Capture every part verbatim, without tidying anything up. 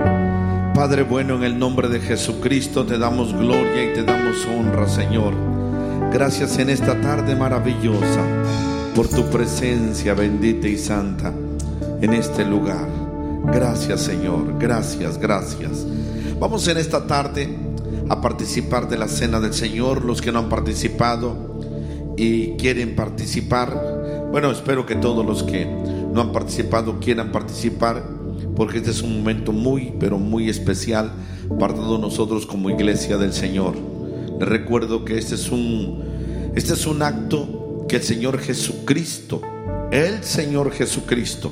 Padre bueno, en el nombre de Jesucristo te damos gloria y te damos honra, Señor. Gracias en esta tarde maravillosa por tu presencia bendita y santa en este lugar. Gracias, Señor, gracias, gracias. Vamos en esta tarde a participar de la cena del Señor. Los que no han participado y quieren participar, bueno, espero que todos los que no han participado quieran participar, porque este es un momento muy, pero muy especial para todos nosotros como iglesia del Señor. Les recuerdo que este es un, este es un acto que el Señor Jesucristo, el Señor Jesucristo,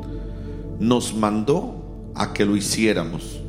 nos mandó a que lo hiciéramos.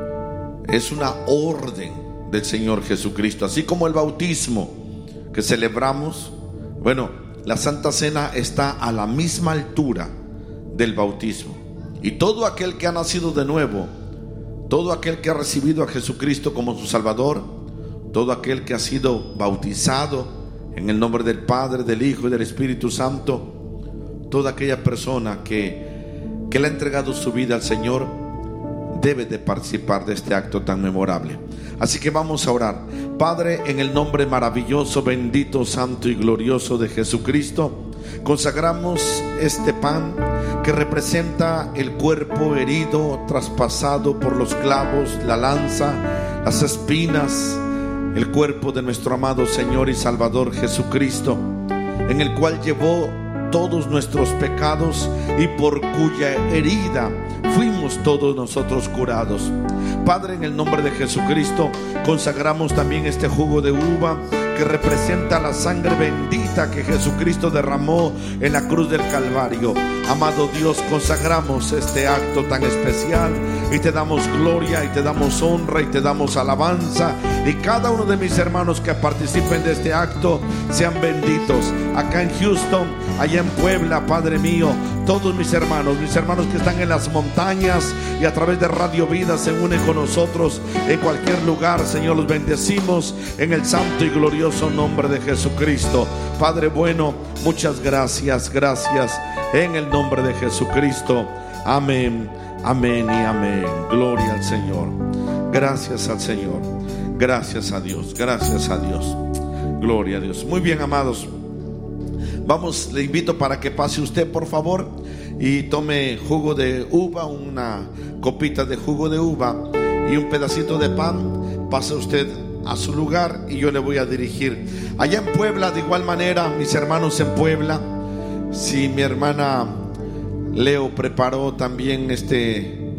Es una orden del Señor Jesucristo, así como el bautismo que celebramos. Bueno, la Santa Cena está a la misma altura del bautismo. Y todo aquel que ha nacido de nuevo, todo aquel que ha recibido a Jesucristo como su Salvador, todo aquel que ha sido bautizado en el nombre del Padre, del Hijo y del Espíritu Santo, toda aquella persona que, que le ha entregado su vida al Señor, debe de participar de este acto tan memorable. Así que vamos a orar. Padre, en el nombre maravilloso, bendito, santo y glorioso de Jesucristo, consagramos este pan que representa el cuerpo herido, traspasado por los clavos, la lanza, las espinas, el cuerpo de nuestro amado Señor y Salvador Jesucristo, en el cual llevó todos nuestros pecados y por cuya herida fuimos todos nosotros curados. Padre, en el nombre de Jesucristo, consagramos también este jugo de uva que representa la sangre bendita que Jesucristo derramó en la cruz del Calvario. Amado Dios, consagramos este acto tan especial y te damos gloria y te damos honra y te damos alabanza. Y cada uno de mis hermanos que participen de este acto sean benditos. Acá en Houston, allá en Puebla, Padre mío, todos mis hermanos, mis hermanos que están en las montañas y a través de Radio Vida se unen con nosotros en cualquier lugar, Señor, los bendecimos en el santo y glorioso nombre de Jesucristo. Padre bueno, muchas gracias, gracias en el nombre de Jesucristo. Amén, amén y amén. Gloria al Señor. Gracias al Señor. Gracias a Dios, gracias a Dios. Gloria a Dios. Muy bien, amados. Vamos, le invito para que pase usted, por favor, y tome jugo de uva, una copita de jugo de uva y un pedacito de pan. Pase usted a su lugar y yo le voy a dirigir. Allá en Puebla, de igual manera, mis hermanos en Puebla, si mi hermana Leo preparó también este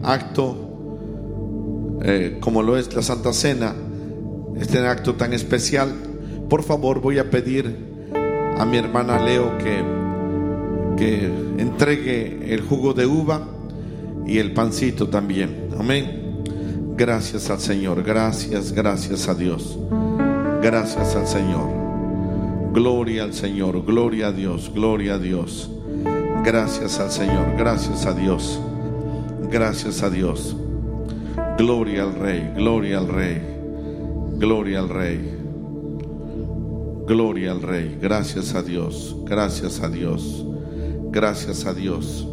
acto, eh, como lo es la Santa Cena, este acto tan especial, por favor voy a pedir a mi hermana Leo que, que entregue el jugo de uva y el pancito también. Amén. Gracias al Señor, gracias, gracias a Dios. Gracias al Señor. Gloria al Señor, gloria a Dios, gloria a Dios. Gracias al Señor, gracias a Dios. Gracias a Dios. Gloria al Rey, gloria al Rey. Gloria al Rey. Gloria al Rey. Gracias a Dios. Gracias a Dios. Gracias a Dios.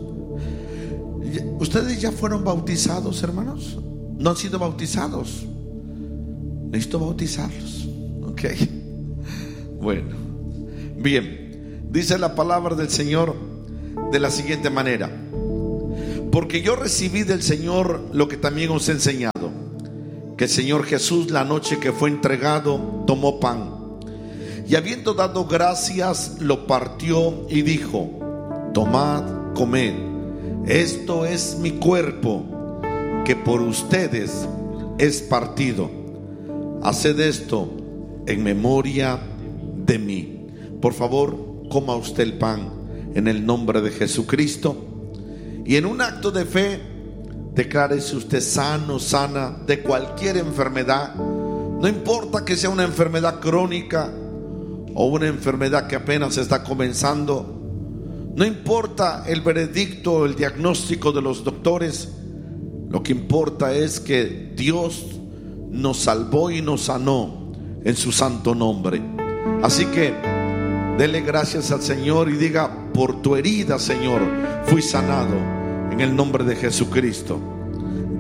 ¿Ustedes ya fueron bautizados, hermanos? ¿No han sido bautizados? Necesito bautizarlos. Ok. Bueno. Bien. Dice la palabra del Señor de la siguiente manera: porque yo recibí del Señor lo que también os he enseñado, que el Señor Jesús, la noche que fue entregado, tomó pan y habiendo dado gracias, lo partió y dijo: tomad, comed, esto es mi cuerpo, que por ustedes es partido. Haced esto en memoria de mí. Por favor, coma usted el pan en el nombre de Jesucristo y en un acto de fe declárese usted sano, sana de cualquier enfermedad. No importa que sea una enfermedad crónica o una enfermedad que apenas está comenzando. No importa el veredicto o el diagnóstico de los doctores. Lo que importa es que Dios nos salvó y nos sanó en su santo nombre. Así que dele gracias al Señor y diga: por tu herida, Señor, fui sanado en el nombre de Jesucristo.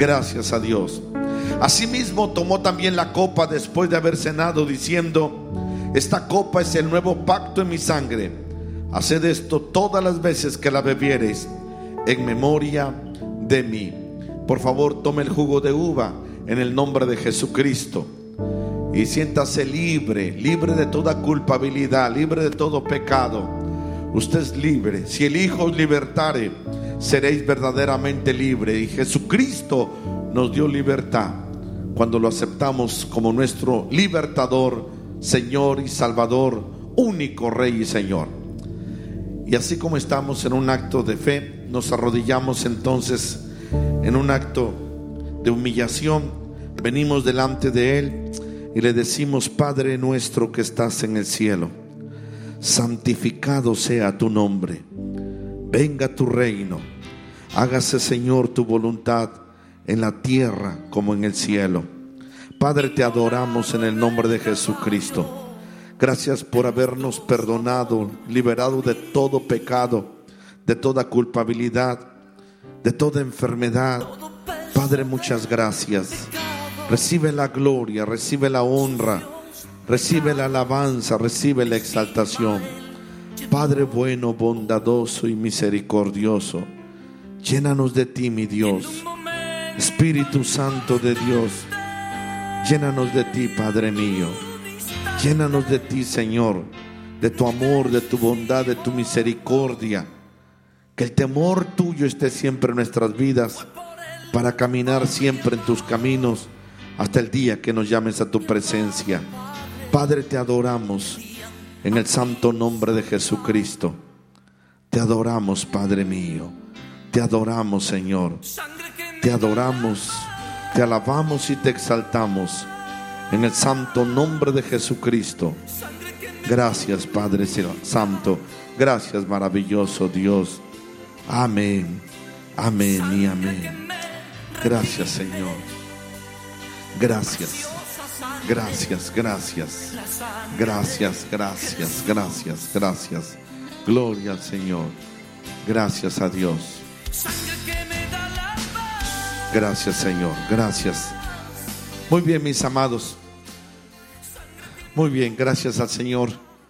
Gracias a Dios. Asimismo tomó también la copa después de haber cenado, diciendo: esta copa es el nuevo pacto en mi sangre. Haced esto todas las veces que la bebiereis, en memoria de mí. Por favor, tome el jugo de uva en el nombre de Jesucristo y siéntase libre, libre de toda culpabilidad, libre de todo pecado. Usted es libre. Si el Hijo os libertare, seréis verdaderamente libre. Y Jesucristo nos dio libertad cuando lo aceptamos como nuestro libertador, Señor y Salvador, único Rey y Señor. Y así como estamos en un acto de fe, nos arrodillamos entonces en un acto de humillación. Venimos delante de Él y le decimos: Padre nuestro que estás en el cielo, santificado sea tu nombre. Venga tu reino. Hágase, Señor, tu voluntad en la tierra como en el cielo. Padre, te adoramos en el nombre de Jesucristo. Gracias por habernos perdonado, liberado de todo pecado, de toda culpabilidad, de toda enfermedad. Padre, muchas gracias. Recibe la gloria, recibe la honra, recibe la alabanza, recibe la exaltación. Padre bueno, bondadoso y misericordioso, llénanos de ti, mi Dios. Espíritu Santo de Dios, llénanos de ti, Padre mío. Llénanos de ti, Señor, de tu amor, de tu bondad, de tu misericordia. Que el temor tuyo esté siempre en nuestras vidas, para caminar siempre en tus caminos hasta el día que nos llames a tu presencia. Padre, te adoramos en el santo nombre de Jesucristo. Te adoramos, Padre mío. Te adoramos, Señor. Te adoramos, te alabamos y te exaltamos en el santo nombre de Jesucristo. Gracias, Padre Santo. Gracias, maravilloso Dios. Amén, amén y amén. Gracias, Señor. Gracias, gracias, gracias. Gracias, gracias, gracias, gracias. Gloria al Señor. Gracias a Dios. Gracias, Señor, gracias. Muy bien, mis amados. Muy bien, gracias al Señor.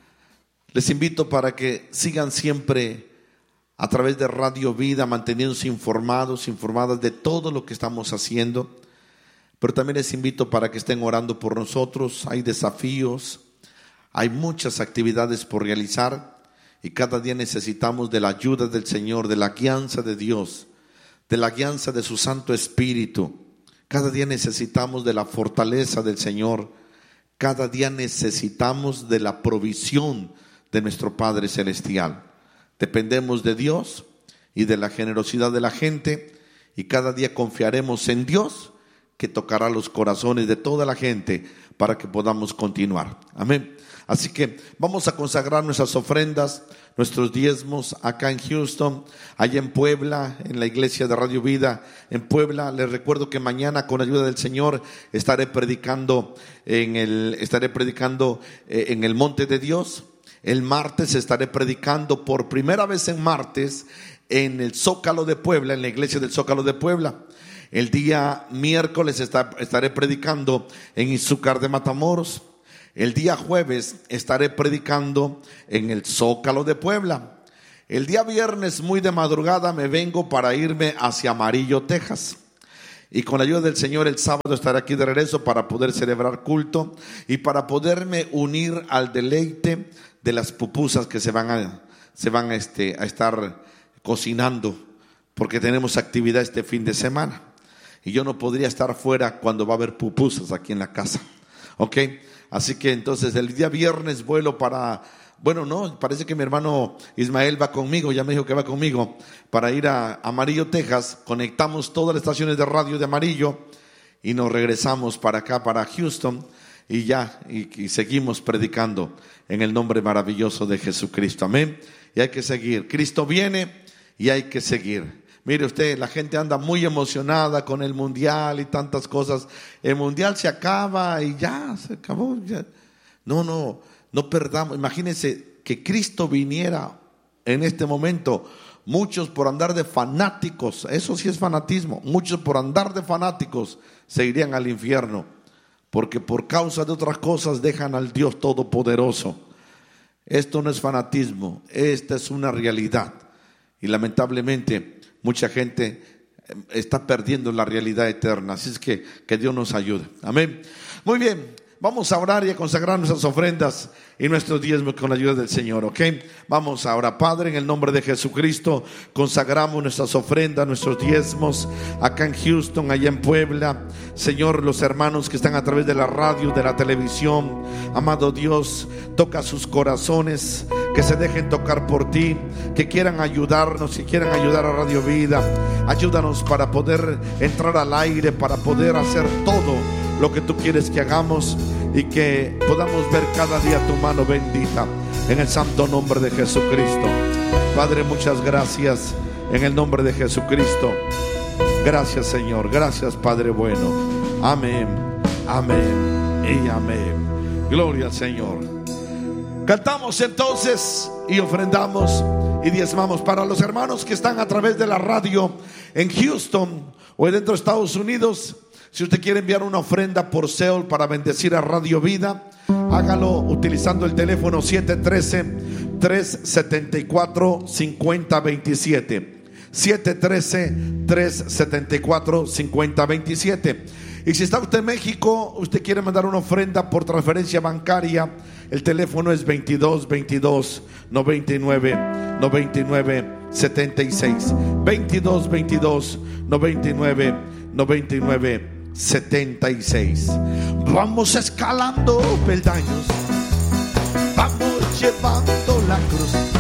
Les invito para que sigan siempre a través de Radio Vida, manteniéndose informados, informadas de todo lo que estamos haciendo. Pero también les invito para que estén orando por nosotros. Hay desafíos, hay muchas actividades por realizar y cada día necesitamos de la ayuda del Señor, de la guianza de Dios, de la guianza de su Santo Espíritu. Cada día necesitamos de la fortaleza del Señor. Cada día necesitamos de la provisión de nuestro Padre Celestial. Dependemos de Dios y de la generosidad de la gente, y cada día confiaremos en Dios, que tocará los corazones de toda la gente para que podamos continuar. Amén. Así que vamos a consagrar nuestras ofrendas, nuestros diezmos acá en Houston, allá en Puebla, en la iglesia de Radio Vida en Puebla. Les recuerdo que mañana, con ayuda del Señor, estaré predicando en el, estaré predicando eh, en el Monte de Dios. El martes estaré predicando por primera vez en martes en el Zócalo de Puebla, en la iglesia del Zócalo de Puebla. El día miércoles está, estaré predicando en Izúcar de Matamoros. El día jueves estaré predicando en el Zócalo de Puebla. El día viernes, muy de madrugada, me vengo para irme hacia Amarillo, Texas. Y con la ayuda del Señor, el sábado estaré aquí de regreso para poder celebrar culto y para poderme unir al deleite de las pupusas que se van a, se van a, este, a estar cocinando, porque tenemos actividad este fin de semana. Y yo no podría estar fuera cuando va a haber pupusas aquí en la casa. ¿Ok? Así que entonces el día viernes vuelo para, bueno, no, parece que mi hermano Ismael va conmigo, ya me dijo que va conmigo, para ir a Amarillo, Texas. Conectamos todas las estaciones de radio de Amarillo y nos regresamos para acá, para Houston, y ya, y, y seguimos predicando en el nombre maravilloso de Jesucristo. Amén. Y hay que seguir. Cristo viene y hay que seguir. Mire usted, la gente anda muy emocionada con el mundial y tantas cosas. El mundial se acaba y ya, se acabó. Ya. No, no, no perdamos. Imagínense que Cristo viniera en este momento. Muchos por andar de fanáticos, eso sí es fanatismo, muchos por andar de fanáticos se irían al infierno, porque por causa de otras cosas dejan al Dios Todopoderoso. Esto no es fanatismo, esta es una realidad. Y lamentablemente mucha gente está perdiendo la realidad eterna. Así es que que Dios nos ayude. Amén. Muy bien, vamos a orar y a consagrar nuestras ofrendas y nuestros diezmos con la ayuda del Señor, ¿ok? Vamos ahora. Padre, en el nombre de Jesucristo, consagramos nuestras ofrendas, nuestros diezmos acá en Houston, allá en Puebla. Señor, los hermanos que están a través de la radio, de la televisión, amado Dios, toca sus corazones, que se dejen tocar por ti, que quieran ayudarnos, que quieran ayudar a Radio Vida. Ayúdanos para poder entrar al aire, para poder hacer todo lo que tú quieres que hagamos, y que podamos ver cada día tu mano bendita, en el santo nombre de Jesucristo. Padre, muchas gracias en el nombre de Jesucristo. Gracias, Señor, gracias, Padre bueno. Amén, amén y amén. Gloria al Señor. Cantamos entonces y ofrendamos y diezmamos. Para los hermanos que están a través de la radio en Houston o dentro de Estados Unidos, si usted quiere enviar una ofrenda por Seol para bendecir a Radio Vida, hágalo utilizando el teléfono siete uno tres, tres siete cuatro, cinco cero dos siete. siete uno tres, tres siete cuatro, cinco cero dos siete. Y si está usted en México, usted quiere mandar una ofrenda por transferencia bancaria, el teléfono es veintidós, veintidós, noventa y nueve, noventa y nueve, setenta y seis. veintidós, veintidós, noventa y nueve, noventa y nueve, setenta y seis. Vamos escalando peldaños, vamos llevando la cruz.